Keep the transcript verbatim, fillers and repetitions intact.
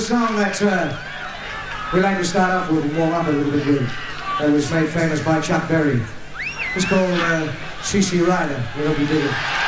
song that uh, we like to start off with and warm up a little bit with. That was made famous by Chuck Berry. It's called uh, C C Rider. We hope you dig it.